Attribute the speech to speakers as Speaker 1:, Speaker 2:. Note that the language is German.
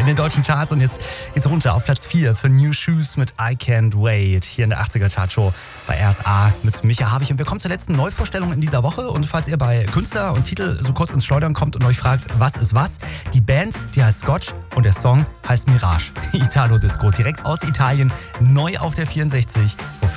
Speaker 1: den deutschen Charts und jetzt geht's runter auf Platz 4 für New Shoes mit I Can't Wait. Hier in der 80er Chartshow bei RSA mit Micha Habich. Und wir kommen zur letzten Neuvorstellung in dieser Woche. Und falls ihr bei Künstler und Titel so kurz ins Schleudern kommt und euch fragt, was ist was? Die Band, die heißt Scotch und der Song heißt Mirage. Italo Disco, direkt aus Italien, neu auf der 64, vor